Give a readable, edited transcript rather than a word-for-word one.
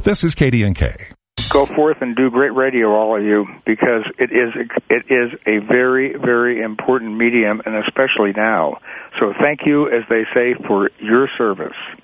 This is KDNK. Go forth and do great radio, all of you, because it is a very, very important medium, and especially now. So thank you, as they say, for your service.